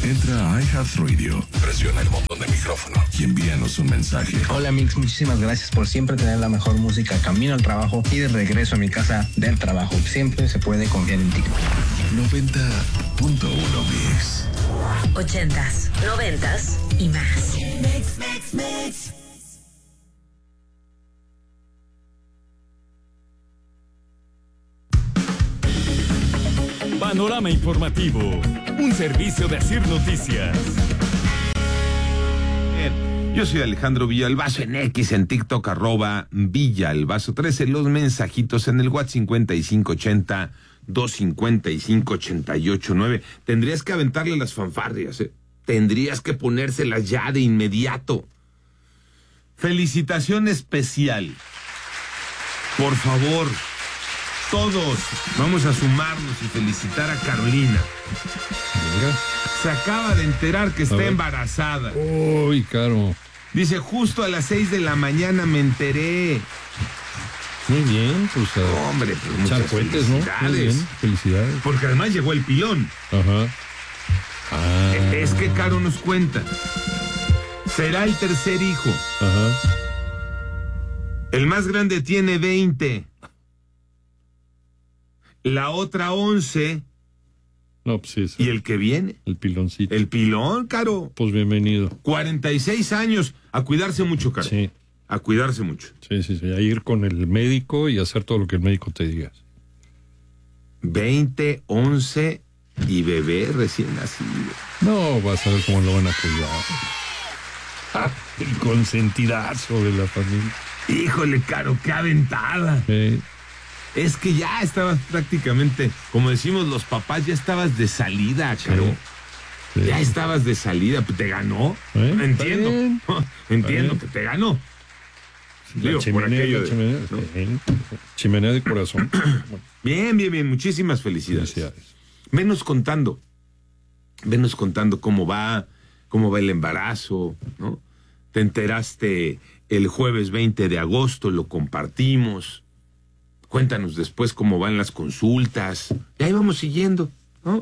Entra a iHeartRadio, presiona el botón de micrófono y envíanos un mensaje. Hola Mix, muchísimas gracias por siempre tener la mejor música camino al trabajo y de regreso a mi casa del trabajo. Siempre se puede confiar en ti. 90.1 Mix. 80s, 90s y más. Mix. Panorama informativo, un servicio de Asir Noticias. Bien, yo soy Alejandro Villalbazo en X, en TikTok, @Villalbazo13, los mensajitos en el WhatsApp 5580-255-889. Tendrías que aventarle las fanfarrias, tendrías que ponérselas ya de inmediato. Felicitación especial. Por favor, todos vamos a sumarnos y felicitar a Carolina. Venga. Se acaba de enterar que está embarazada. Uy, Caro. Dice, justo a las 6 de la mañana me enteré. Muy bien, pues hombre, pues muchas Charcuentes, ¿no? Muy bien, felicidades. Porque además llegó el pilón. Ajá. Es que Caro nos cuenta. Será el tercer hijo. Ajá. El más grande tiene 20. La otra 11. No, pues sí. ¿Y el que viene? El piloncito. El pilón, Caro. Pues bienvenido. 46 años. A cuidarse mucho, Caro. Sí. A cuidarse mucho. Sí. A ir con el médico y hacer todo lo que el médico te diga. 20, 11 y bebé recién nacido. No, vas a ver cómo lo van a cuidar. El consentidazo de la familia. Híjole, Caro, qué aventada. Sí. Es que ya estabas prácticamente, como decimos los papás, ya estabas de salida, Caro. Sí. Ya estabas de salida, te ganó. Entiendo. Entiendo que te ganó. Digo, chimenea, chimenea de corazón. Bien. Muchísimas felicidades. Venos contando cómo va el embarazo, ¿no? Te enteraste el jueves 20 de agosto, lo compartimos. Cuéntanos después cómo van las consultas. Y ahí vamos siguiendo, ¿no?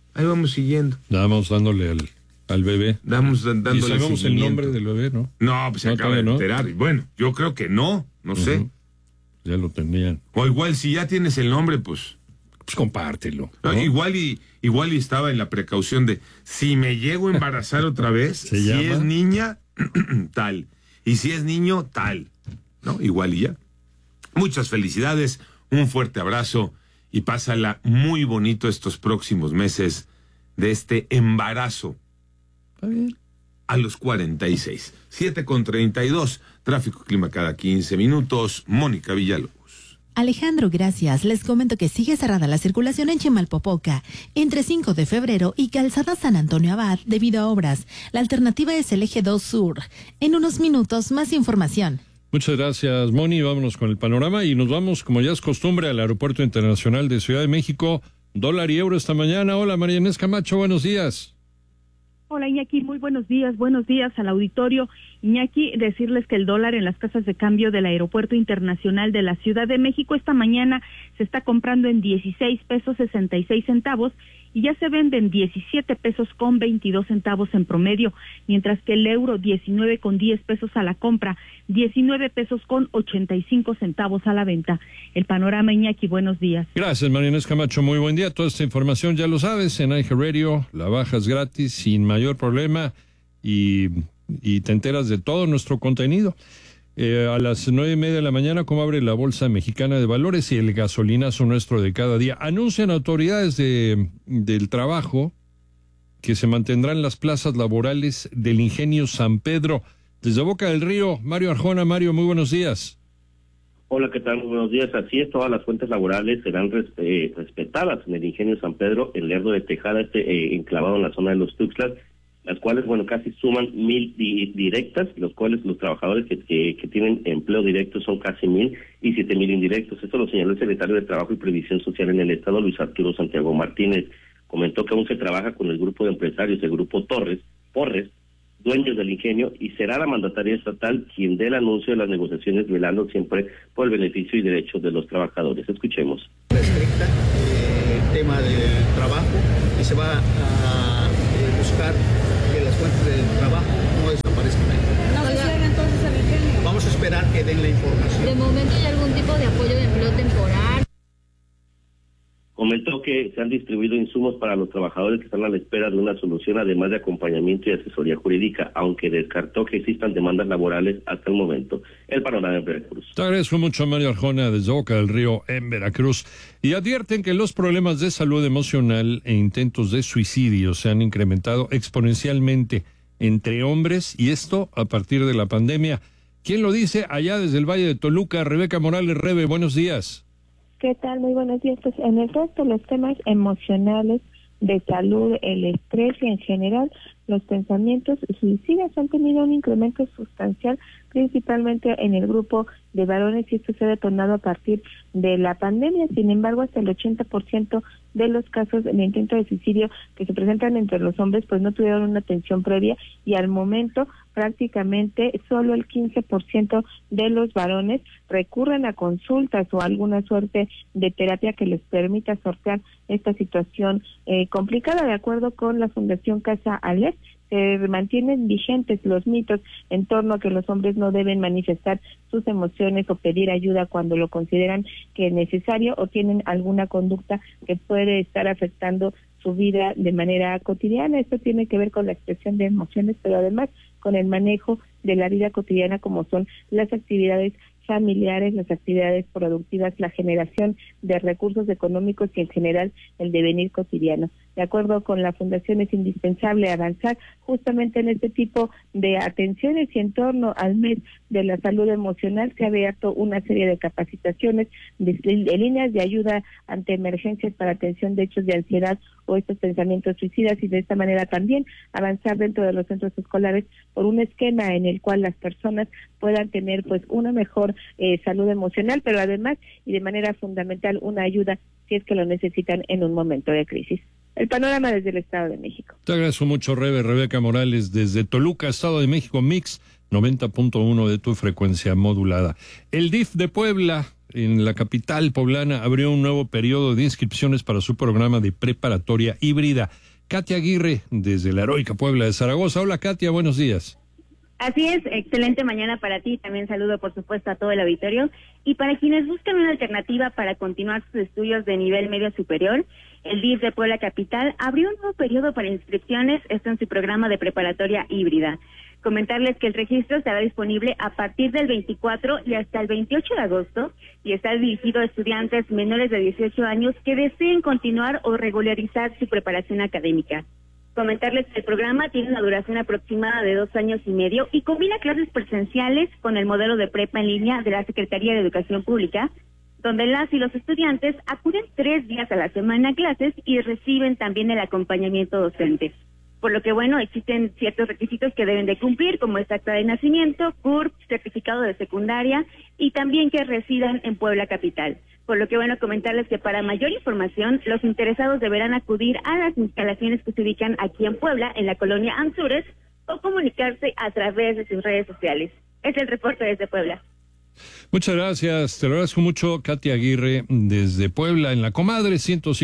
Nada más dándole al bebé. Dándole ¿Y sabemos seguimiento. el nombre del bebé, no? No, pues se acaba de enterar. Y bueno, yo creo que no sé. Ya lo tenían. O igual si ya tienes el nombre, pues compártelo, ¿no? ¿no? Igual y estaba en la precaución de si me llego a embarazar otra vez, si es niña, tal. Y si es niño, tal. ¿No? Igual y ya. Muchas felicidades, un fuerte abrazo y pásala muy bonito estos próximos meses de este embarazo. Está bien. A los 46. 7:32. Tráfico, clima cada 15 minutos. Mónica Villalobos. Alejandro, gracias. Les comento que sigue cerrada la circulación en Chimalpopoca, entre 5 de febrero y Calzada San Antonio Abad, debido a obras. La alternativa es el eje 2 Sur. En unos minutos, más información. Muchas gracias, Moni. Vámonos con el panorama y nos vamos, como ya es costumbre, al Aeropuerto Internacional de Ciudad de México. Dólar y euro esta mañana. Hola, María Inés Camacho, buenos días. Hola, Iñaki, muy buenos días al auditorio. Iñaki, decirles que el dólar en las casas de cambio del Aeropuerto Internacional de la Ciudad de México esta mañana se está comprando en 16 pesos 66 centavos y ya se venden 17 pesos con 22 centavos en promedio, mientras que el euro 19 con 10 pesos a la compra, 19 pesos con 85 centavos a la venta. El panorama, Iñaki, buenos días. Gracias, María Inés Camacho, muy buen día. Toda esta información ya lo sabes, en iHeartRadio, la bajas gratis, sin mayor problema, y te enteras de todo nuestro contenido. A las 9:30 de la mañana, ¿cómo abre la Bolsa Mexicana de Valores y el gasolinazo nuestro de cada día? Anuncian autoridades del trabajo que se mantendrán las plazas laborales del Ingenio San Pedro. Desde Boca del Río, Mario Arjona. Mario, muy buenos días. Hola, ¿qué tal? Muy buenos días. Así es, todas las fuentes laborales serán respetadas en el Ingenio San Pedro, el Lerdo de Tejada, enclavado en la zona de los Tuxtlas, las cuales, casi suman 1,000 directas, los cuales los trabajadores que tienen empleo directo son casi 1,000 y 7,000 indirectos. Esto lo señaló el secretario de Trabajo y Previsión Social en el Estado, Luis Arturo Santiago Martínez. Comentó que aún se trabaja con el grupo de empresarios, el grupo Porres, dueños del ingenio, y será la mandataria estatal quien dé el anuncio de las negociaciones, velando siempre por el beneficio y derechos de los trabajadores. Escuchemos. Estricta, el tema del trabajo, y se va a buscar fuentes de trabajo no desaparezcan ahí. ¿No se cierra entonces el ingenio? Vamos a esperar que den la información. ¿De momento hay algún tipo de apoyo de empleo temporal? Comentó que se han distribuido insumos para los trabajadores que están a la espera de una solución, además de acompañamiento y asesoría jurídica, aunque descartó que existan demandas laborales hasta el momento. El panorama en Veracruz. Te agradezco mucho, Mario Arjona, desde Boca del Río, en Veracruz. Y advierten que los problemas de salud emocional e intentos de suicidio se han incrementado exponencialmente entre hombres, y esto a partir de la pandemia. ¿Quién lo dice? Allá desde el Valle de Toluca, Rebeca Morales. Rebe, buenos días. ¿Qué tal? Muy buenos días. Pues en el resto, los temas emocionales, de salud, el estrés y en general los pensamientos suicidas han tenido un incremento sustancial, principalmente en el grupo de varones, y esto se ha detonado a partir de la pandemia. Sin embargo, hasta el 80% de los casos de intento de suicidio que se presentan entre los hombres pues no tuvieron una atención previa, y al momento prácticamente solo el 15% de los varones recurren a consultas o alguna suerte de terapia que les permita sortear esta situación complicada. De acuerdo con la Fundación Casa Aleph, se mantienen vigentes los mitos en torno a que los hombres no deben manifestar sus emociones o pedir ayuda cuando lo consideran que es necesario o tienen alguna conducta que puede estar afectando su vida de manera cotidiana. Esto tiene que ver con la expresión de emociones, pero además con el manejo de la vida cotidiana, como son las actividades familiares, las actividades productivas, la generación de recursos económicos y en general el devenir cotidiano. De acuerdo con la Fundación, es indispensable avanzar justamente en este tipo de atenciones, y en torno al mes de la salud emocional se ha abierto una serie de capacitaciones de líneas de ayuda ante emergencias para atención de hechos de ansiedad o estos pensamientos suicidas, y de esta manera también avanzar dentro de los centros escolares por un esquema en el cual las personas puedan tener pues una mejor salud emocional, pero además y de manera fundamental una ayuda si es que lo necesitan en un momento de crisis. El panorama desde el Estado de México. Te agradezco mucho, Rebeca Morales, desde Toluca, Estado de México, Mix 90.1 de tu frecuencia modulada. El DIF de Puebla, en la capital poblana, abrió un nuevo periodo de inscripciones para su programa de preparatoria híbrida. Katia Aguirre, desde la heroica Puebla de Zaragoza. Hola, Katia, buenos días. Así es, excelente mañana para ti, también saludo por supuesto a todo el auditorio, y para quienes buscan una alternativa para continuar sus estudios de nivel medio superior, el DIF de Puebla Capital abrió un nuevo periodo para inscripciones, esto en su programa de preparatoria híbrida. Comentarles que el registro estará disponible a partir del 24 y hasta el 28 de agosto, y está dirigido a estudiantes menores de 18 años que deseen continuar o regularizar su preparación académica. Comentarles que el programa tiene una duración aproximada de 2 años y medio y combina clases presenciales con el modelo de prepa en línea de la Secretaría de Educación Pública, donde las y los estudiantes acuden 3 días a la semana a clases y reciben también el acompañamiento docente. Por lo que, bueno, existen ciertos requisitos que deben de cumplir, como es acta de nacimiento, CURP, certificado de secundaria y también que residan en Puebla Capital. Por lo que, bueno, comentarles que para mayor información, los interesados deberán acudir a las instalaciones que se ubican aquí en Puebla, en la colonia Anzures, o comunicarse a través de sus redes sociales. Es el reporte desde Puebla. Muchas gracias, te lo agradezco mucho, Katia Aguirre, desde Puebla, en la comadre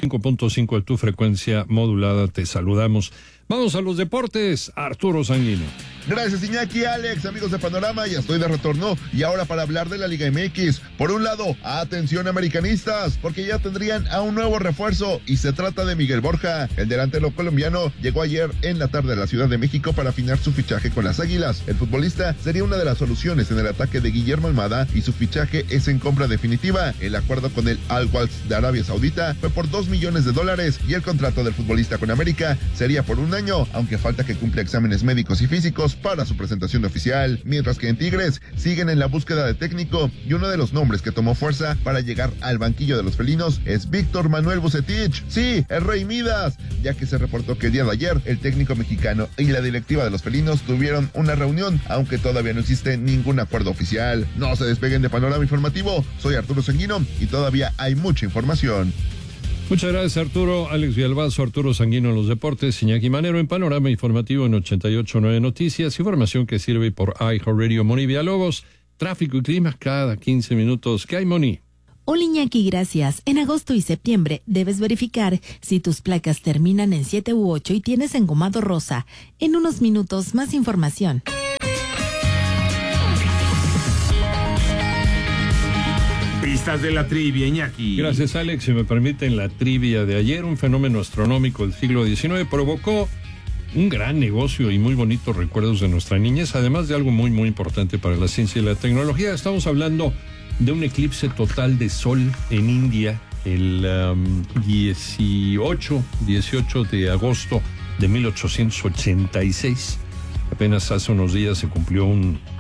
105.5 de tu frecuencia modulada, te saludamos. Vamos a los deportes, Arturo Sanguino. Gracias, Iñaki, Alex, amigos de Panorama, ya estoy de retorno, y ahora para hablar de la Liga MX. Por un lado, atención americanistas, porque ya tendrían a un nuevo refuerzo, y se trata de Miguel Borja. El delantero colombiano llegó ayer en la tarde a la Ciudad de México para afinar su fichaje con las Águilas. El futbolista sería una de las soluciones en el ataque de Guillermo Almada, y su fichaje es en compra definitiva. El acuerdo con el Al-Wals de Arabia Saudita fue por $2 millones, y el contrato del futbolista con América sería por un año, aunque falta que cumpla exámenes médicos y físicos para su presentación oficial, mientras que en Tigres siguen en la búsqueda de técnico, y uno de los nombres que tomó fuerza para llegar al banquillo de los felinos es Víctor Manuel Vucetich, sí, el Rey Midas, ya que se reportó que el día de ayer el técnico mexicano y la directiva de los felinos tuvieron una reunión, aunque todavía no existe ningún acuerdo oficial. No se despeguen de Panorama Informativo, soy Arturo Sanguino y todavía hay mucha información. Muchas gracias, Arturo. Alex Villalbazo, Arturo Sanguino en los deportes, Iñaki Manero en Panorama Informativo en 88.9 Noticias, información que sirve por iHeartRadio. Moni Villalobos, tráfico y clima cada 15 minutos. ¿Qué hay, Moni? Hola Iñaki, gracias. En agosto y septiembre debes verificar si tus placas terminan en 7 u 8 y tienes engomado rosa. En unos minutos, más información. Pistas de la trivia, Iñaki. Gracias, Alex. Si me permiten, la trivia de ayer, un fenómeno astronómico del siglo XIX provocó un gran negocio y muy bonitos recuerdos de nuestra niñez, además de algo muy, muy importante para la ciencia y la tecnología. Estamos hablando de un eclipse total de sol en India el 18 de agosto de 1886. Apenas hace unos días se cumplió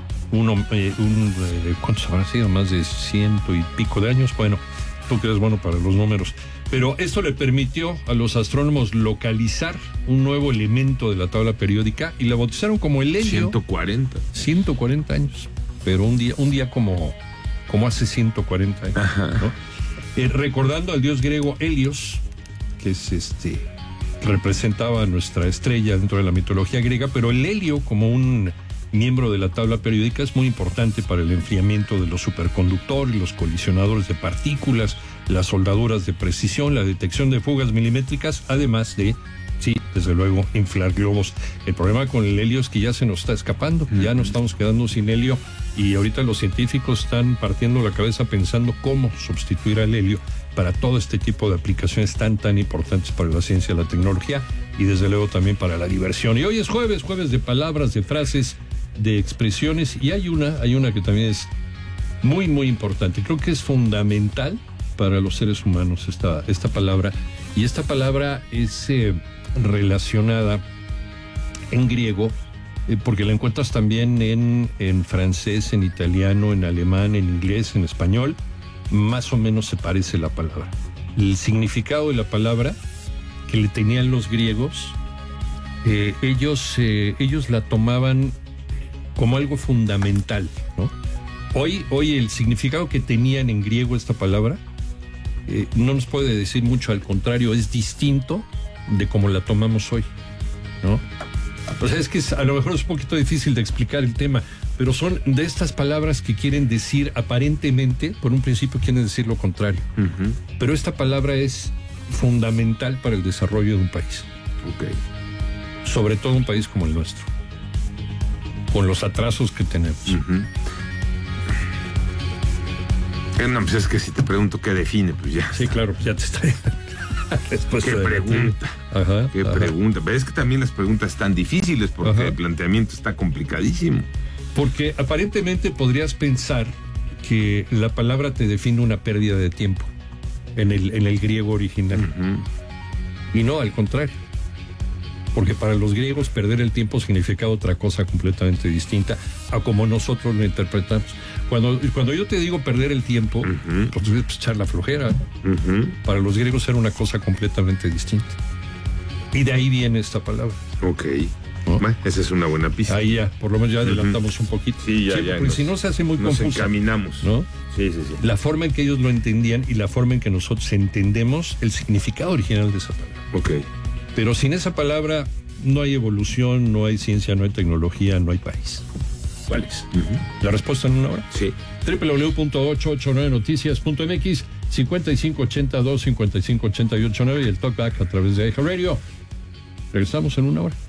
¿cuántos habrá sido? Más de 100 y pico de años. Bueno, tú que eres bueno para los números. Pero esto le permitió a los astrónomos localizar un nuevo elemento de la tabla periódica y la bautizaron como el helio. 140 años. Pero un día como hace 140 años. ¿No? Recordando al dios griego Helios, que es representaba a nuestra estrella dentro de la mitología griega, pero el helio como un miembro de la tabla periódica es muy importante para el enfriamiento de los superconductores, los colisionadores de partículas, las soldaduras de precisión, la detección de fugas milimétricas, además de, sí, desde luego, inflar globos. El problema con el helio es que ya se nos está escapando, ya nos estamos quedando sin helio y ahorita los científicos están partiendo la cabeza pensando cómo sustituir al helio para todo este tipo de aplicaciones tan importantes para la ciencia, la tecnología y desde luego también para la diversión. Y hoy es jueves de palabras, de frases, de expresiones, y hay una que también es muy, muy importante. Creo que es fundamental para los seres humanos esta palabra, y esta palabra es relacionada en griego, porque la encuentras también en francés, en italiano, en alemán, en inglés, en español. Más o menos se parece la palabra. El significado de la palabra que le tenían los griegos, ellos la tomaban como algo fundamental, ¿no? Hoy el significado que tenían en griego esta palabra no nos puede decir mucho, al contrario, es distinto de cómo la tomamos hoy, ¿no? O sea, es que a lo mejor es un poquito difícil de explicar el tema, pero son de estas palabras que quieren decir, aparentemente, por un principio quieren decir lo contrario. Uh-huh. Pero esta palabra es fundamental para el desarrollo de un país. Okay. Sobre todo un país como el nuestro, con los atrasos que tenemos. Uh-huh. No, pues es que si te pregunto qué define, pues ya. Sí, claro, ya te está. ¿Qué pregunta? Ajá, ¿Qué pregunta? Pero es que también las preguntas están difíciles porque el planteamiento está complicadísimo. Porque aparentemente podrías pensar que la palabra te define una pérdida de tiempo en el griego original. Uh-huh. Y no, al contrario. Porque para los griegos perder el tiempo significaba otra cosa completamente distinta a como nosotros lo interpretamos. Cuando yo te digo perder el tiempo, uh-huh, pues echar la flojera. Uh-huh. Para los griegos era una cosa completamente distinta. Y de ahí viene esta palabra. Ok. ¿No? Esa es una buena pista. Ahí ya, por lo menos ya adelantamos un poquito. Sí, ya. Porque si no se hace muy confuso. Nos encaminamos. ¿No? Sí. La forma en que ellos lo entendían y la forma en que nosotros entendemos el significado original de esa palabra. Ok. Pero sin esa palabra no hay evolución, no hay ciencia, no hay tecnología, no hay país. ¿Cuál es? Uh-huh. ¿La respuesta en una hora? Sí. www.889noticias.mx 5582-558889 y el talkback a través de iHeartRadio. Regresamos en una hora.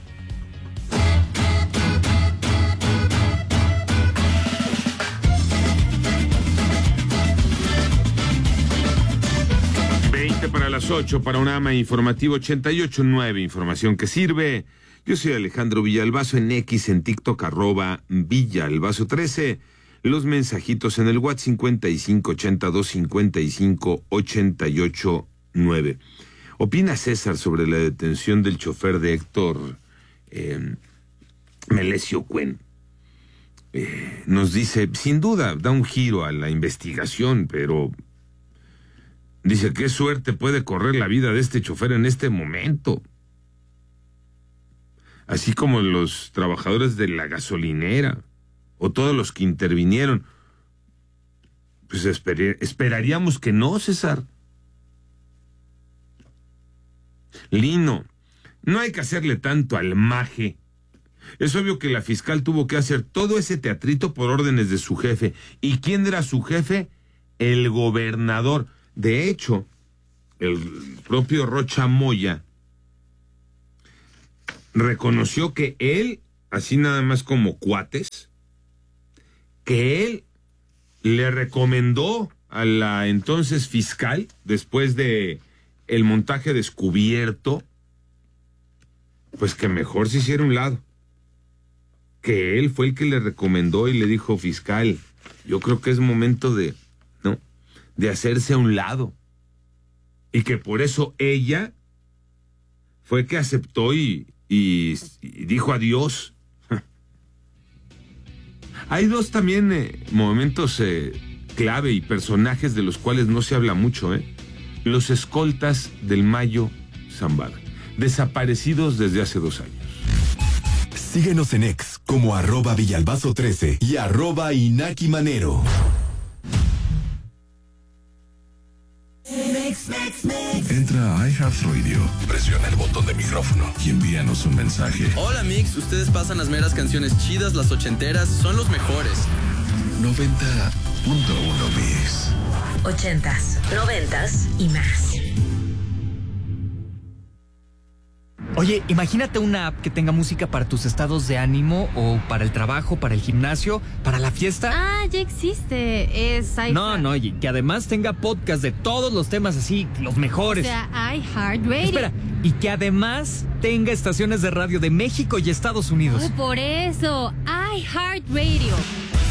Para las 8, para un ama informativo 88.9, información que sirve. Yo soy Alejandro Villalbazo, en X, en TikTok, @Villalbazo13. Los mensajitos en el WhatsApp 5582-558889. Opina César sobre la detención del chofer de Héctor Melesio Cuen. Nos dice, sin duda, da un giro a la investigación, pero dice, qué suerte puede correr la vida de este chofer en este momento. Así como los trabajadores de la gasolinera o todos los que intervinieron. Pues esperaríamos que no, César. Lino, no hay que hacerle tanto al maje. Es obvio que la fiscal tuvo que hacer todo ese teatrito por órdenes de su jefe. ¿Y quién era su jefe? el gobernador. De hecho, el propio Rocha Moya reconoció que él, así nada más como cuates, que él le recomendó a la entonces fiscal, después de el montaje descubierto, pues que mejor se hiciera un lado. Que él fue el que le recomendó y le dijo: fiscal, yo creo que es momento de hacerse a un lado. Y que por eso ella fue que aceptó y dijo adiós. Hay dos también momentos clave y personajes de los cuales no se habla mucho. Los escoltas del Mayo Zambada, desaparecidos desde hace 2 años. Síguenos en X como @Villalbazo13 y @Inaki Manero. Entra a iHeartRadio, presiona el botón de micrófono y envíanos un mensaje. Hola Mix, ustedes pasan las meras canciones chidas, las ochenteras, son los mejores. 90.1 Mix. 80s, 90s y más. Oye, imagínate una app que tenga música para tus estados de ánimo o para el trabajo, para el gimnasio, para la fiesta. Ah, ya existe. Es iHeart. No, oye, que además tenga podcast de todos los temas así, los mejores. O sea, iHeartRadio. Espera, y que además tenga estaciones de radio de México y Estados Unidos. Oh, por eso, iHeartRadio.